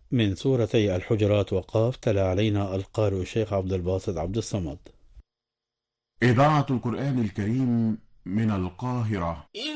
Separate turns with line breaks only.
من سورتي الحجرات وقاف. تلا علينا القارئ الشيخ عبد الباسط عبد الصمد.
إذاعة القرآن الكريم من القاهرة.